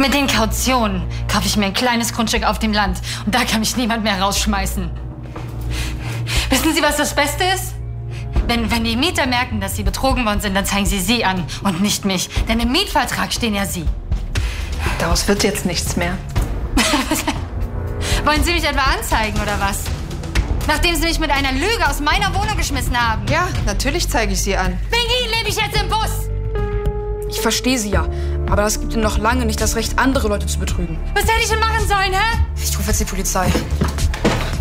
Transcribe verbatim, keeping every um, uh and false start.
Mit den Kautionen kaufe ich mir ein kleines Grundstück auf dem Land. Und da kann mich niemand mehr rausschmeißen. Wissen Sie, was das Beste ist? Wenn, wenn die Mieter merken, dass sie betrogen worden sind, dann zeigen sie Sie an und nicht mich. Denn im Mietvertrag stehen ja Sie. Daraus wird jetzt nichts mehr. Wollen Sie mich etwa anzeigen, oder was? Nachdem Sie mich mit einer Lüge aus meiner Wohnung geschmissen haben. Ja, natürlich zeige ich Sie an. Wegen Ihnen lebe ich jetzt im Bus. Ich verstehe Sie ja, aber das gibt Ihnen noch lange nicht das Recht, andere Leute zu betrügen. Was hätte ich denn machen sollen, hä? Ich rufe jetzt die Polizei.